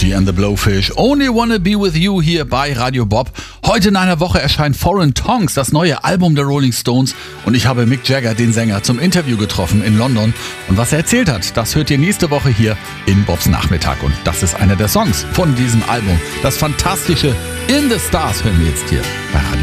Porgy and the Blowfish. Only Wanna Be With You hier bei Radio Bob. Heute in einer Woche erscheint Foreign Tongues, das neue Album der Rolling Stones. Und ich habe Mick Jagger, den Sänger, zum Interview getroffen in London. Und was er erzählt hat, das hört ihr nächste Woche hier in Bobs Nachmittag. Und das ist einer der Songs von diesem Album. Das fantastische In the Stars hören wir jetzt hier bei Radio